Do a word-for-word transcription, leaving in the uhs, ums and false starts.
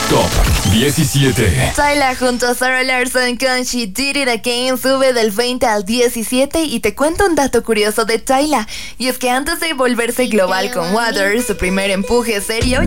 Top diecisiete. Tyla junto a Sarah Larson con She Did It Again sube del veinte al diecisiete y te cuento un dato curioso de Tyla. Y es que antes de volverse global con Water, su primer empuje serio